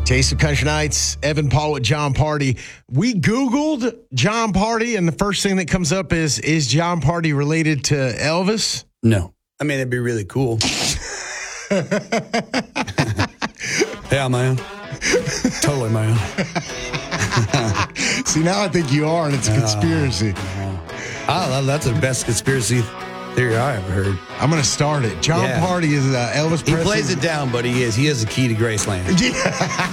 Taste of Country Nights, Evan Paul with John Party. We Googled John Party, and the first thing that comes up is John Party related to Elvis? No. I mean, it'd be really cool. Yeah, man. Totally, man. See, now I think you are, and it's a conspiracy. That's the best conspiracy theory I ever heard. I'm going to start it. John Party is Elvis Presley. He plays it down, but he has the key to Graceland. Yeah.